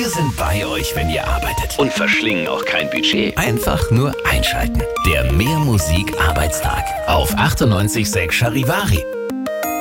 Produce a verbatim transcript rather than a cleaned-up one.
Wir sind bei euch, wenn ihr arbeitet. Und verschlingen auch kein Budget. Einfach nur einschalten. Der Mehr Musik Arbeitstag auf achtundneunzig Komma sechs Charivari.